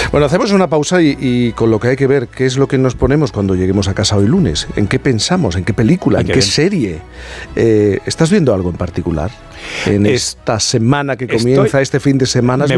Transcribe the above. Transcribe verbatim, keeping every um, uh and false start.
Bueno, hacemos una pausa y, y con lo que hay que ver, ¿qué es lo que nos ponemos cuando lleguemos a casa hoy lunes? ¿En qué pensamos? ¿En qué película? ¿En qué, qué serie? Eh, ¿Estás viendo algo en particular? En es, esta semana que comienza, estoy, este fin de semana, ¿has visto